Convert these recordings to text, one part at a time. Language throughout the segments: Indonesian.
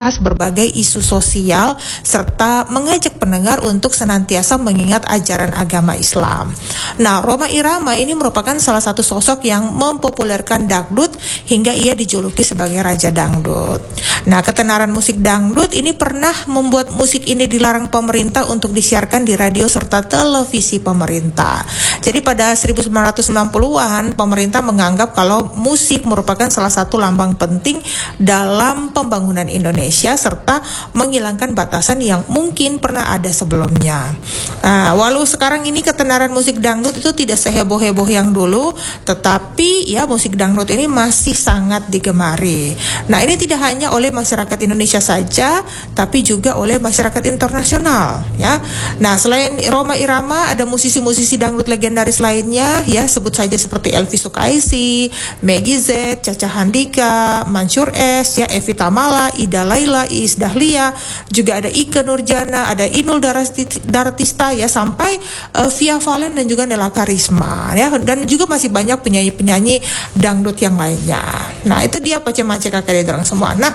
membahas berbagai isu sosial serta mengajak pendengar untuk senantiasa mengingat ajaran agama Islam. Nah, Rhoma Irama ini merupakan salah satu sosok yang mempopulerkan dangdut hingga ia dijuluki sebagai Raja Dangdut. Nah, ketenaran musik dangdut ini pernah membuat musik ini dilarang pemerintah untuk disiarkan di radio serta televisi pemerintah. Jadi pada 1990-an pemerintah menganggap kalau musik merupakan salah satu lambang penting dalam pembangunan Indonesia serta menghilangkan batasan yang mungkin pernah ada sebelumnya. Nah, walau sekarang ini ketenaran musik dangdut itu tidak seheboh-heboh yang dulu, tetapi ya musik dangdut ini masih sangat digemari. Nah, ini tidak hanya oleh masyarakat Indonesia saja, tapi juga oleh masyarakat internasional ya. Nah, selain Rhoma Irama ada musisi-musisi dangdut legendaris lainnya ya, sebut saja seperti Elvi Sukaisi, Meggy Z, Caca Handika, Mansur S, ya, Evi Tamala, Ida Laila, Iis Dahlia, juga ada Ike Nurjana, ada Inul Daratista ya, sampai Via Valen dan juga Nela Karisma ya, dan juga masih banyak penyanyi-penyanyi dangdut yang lainnya. Nah, itu dia Pace-Mace kakek dorang semua. Nah,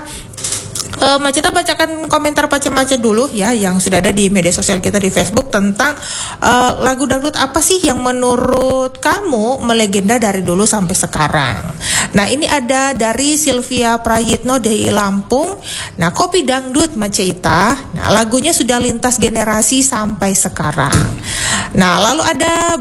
Maceta bacakan komentar Pace-Mace dulu ya yang sudah ada di media sosial kita di Facebook tentang lagu dangdut apa sih yang menurut kamu melegenda dari dulu sampai sekarang. Nah, ini ada dari Sylvia Prayitno dari Lampung. Nah, Kopi Dangdut Maceta. Nah, lagunya sudah lintas generasi sampai sekarang. Nah, lalu ada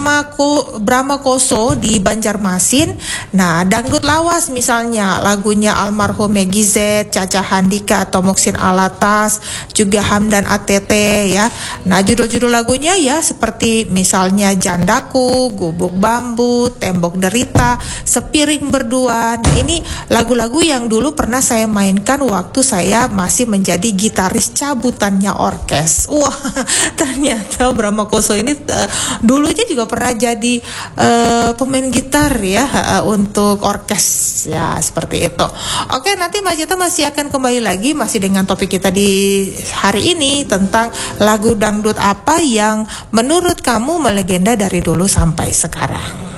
Brahma Koso di Banjarmasin. Nah, dangdut lawas misalnya lagunya almarhum Meggy Z, Caca Handika atau Moksin Alatas, juga Hamdan ATT ya. Nah, judul-judul lagunya ya seperti misalnya Jandaku, Gubuk Bambu, Tembok Derita, Sepiring Berdua. Nah, ini lagu-lagu yang dulu pernah saya mainkan waktu saya masih menjadi gitaris cabutannya orkes. Wah, ternyata Brahma Koso ini dulunya juga pernah jadi pemain gitar ya untuk orkes ya, seperti itu. Oke, nanti Maceta masih akan kembali lagi masih dengan topik kita di hari ini tentang lagu dangdut apa yang menurut kamu melegenda dari dulu sampai sekarang.